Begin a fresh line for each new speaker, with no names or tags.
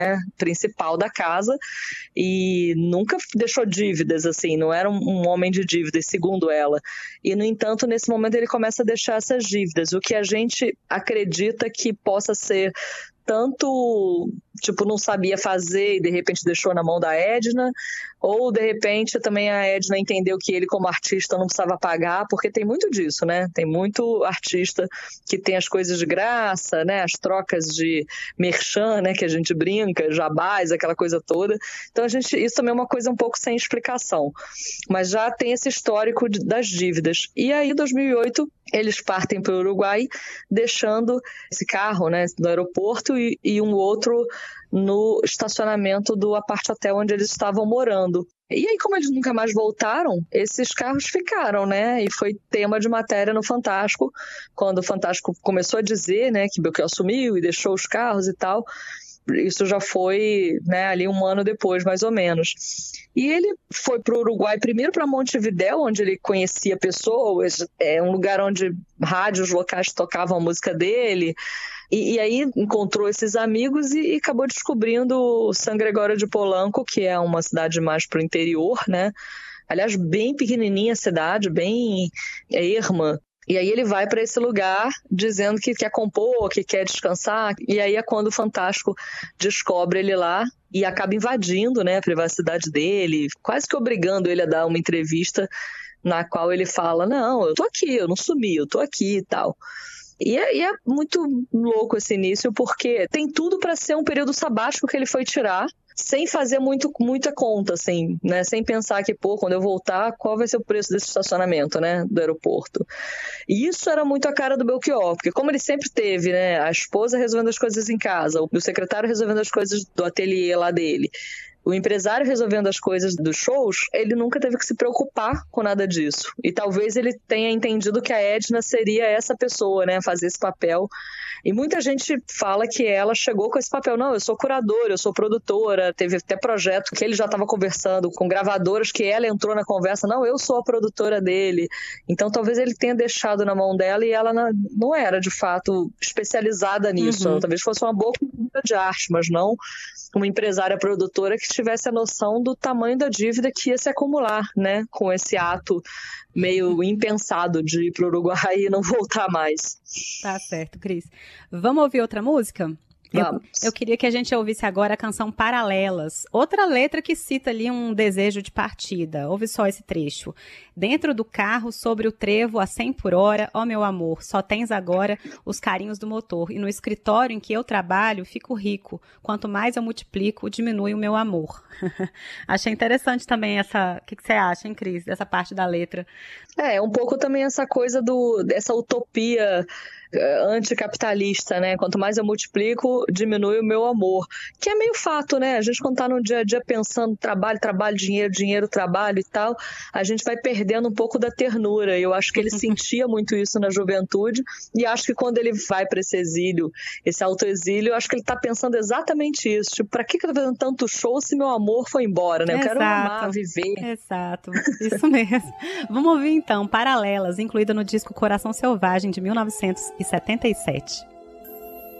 principal da casa e nunca deixou dívidas, assim, não era um homem de dívidas, segundo ela. E, no entanto, nesse momento ele começa a deixar essas dívidas, o que a gente acredita que possa ser tanto, tipo, não sabia fazer e de repente deixou na mão da Edna, ou de repente também a Edna entendeu que ele como artista não precisava pagar, porque tem muito disso, né? Tem muito artista que tem as coisas de graça, né? As trocas de merchan, né? Que a gente brinca, jabás, aquela coisa toda. Então isso também é uma coisa um pouco sem explicação. Mas já tem esse histórico das dívidas. E aí, em 2008, eles partem para o Uruguai, deixando esse carro, né, no aeroporto e um outro no estacionamento do apart-hotel onde eles estavam morando. E aí, como eles nunca mais voltaram, esses carros ficaram, né? E foi tema de matéria no Fantástico, quando o Fantástico começou a dizer, né, que Belchior sumiu e deixou os carros e tal. Isso já foi, né, ali um ano depois, mais ou menos. E ele foi para o Uruguai, primeiro para Montevidéu, onde ele conhecia pessoas, um lugar onde rádios locais tocavam a música dele. E aí encontrou esses amigos e acabou descobrindo San Gregório de Polanco, que é uma cidade mais para o interior, né? Aliás, bem pequenininha a cidade, bem erma. E aí ele vai para esse lugar dizendo que quer compor, que quer descansar. E aí é quando o Fantástico descobre ele lá e acaba invadindo, né, a privacidade dele, quase que obrigando ele a dar uma entrevista na qual ele fala, não, eu tô aqui, eu não sumi, eu tô aqui e tal. E é muito louco esse início, porque tem tudo para ser um período sabático que ele foi tirar, sem fazer muita conta, assim, né? Sem pensar que, quando eu voltar, qual vai ser o preço desse estacionamento, né? Do aeroporto. E isso era muito a cara do Belchior, porque como ele sempre teve, né? A esposa resolvendo as coisas em casa, o secretário resolvendo as coisas do ateliê lá dele, o empresário resolvendo as coisas dos shows, ele nunca teve que se preocupar com nada disso. E talvez ele tenha entendido que a Edna seria essa pessoa, né? Fazer esse papel. E muita gente fala que ela chegou com esse papel. Não, eu sou curadora, eu sou produtora. Teve até projeto que ele já estava conversando com gravadoras, que ela entrou na conversa. Não, eu sou a produtora dele. Então talvez ele tenha deixado na mão dela e ela não era, de fato, especializada nisso.
Uhum.
Talvez fosse uma boa cultura de arte, mas não uma empresária produtora que tivesse a noção do tamanho da dívida que ia se acumular, né? Com esse ato meio impensado de ir para o Uruguai e não voltar mais.
Tá certo, Cris. Vamos ouvir outra música? Eu queria que a gente ouvisse agora a canção Paralelas. Outra letra que cita ali um desejo de partida. Ouve só esse trecho. Dentro do carro, sobre o trevo, a 100 por hora, ó meu amor, só tens agora os carinhos do motor. E no escritório em que eu trabalho, fico rico. Quanto mais eu multiplico, diminui o meu amor. Achei interessante também essa... O que você acha, hein, Cris? Dessa parte da letra.
Um pouco também essa coisa dessa utopia anticapitalista, né? Quanto mais eu multiplico, diminui o meu amor. Que é meio fato, né? A gente quando tá no dia a dia pensando trabalho, dinheiro, trabalho e tal, a gente vai perdendo um pouco da ternura. Eu acho que ele sentia muito isso na juventude e acho que quando ele vai para esse exílio, esse autoexílio, eu acho que ele tá pensando exatamente isso. Tipo, pra que eu tô fazendo tanto show se meu amor foi embora, né? Eu quero amar, viver.
Exato, isso mesmo. Vamos ouvir então Paralelas, incluída no disco Coração Selvagem de 1977.